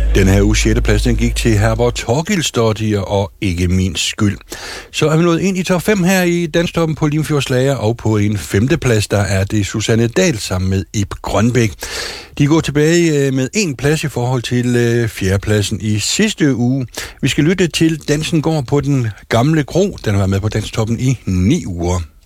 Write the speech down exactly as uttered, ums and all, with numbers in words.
Den her uge sjette plads, den gik til Herborg Torgilsdottir og Ikke min skyld. Så er vi nået ind i top fem her i Danstoppen på Limfjordslager, og på en femte plads, der er det Susanne Dahl sammen med Ib Grønbæk. De går tilbage med en plads i forhold til fjerdepladsen i sidste uge. Vi skal lytte til Dansen går på den gamle kro. Den har været med på Danstoppen i ni uger.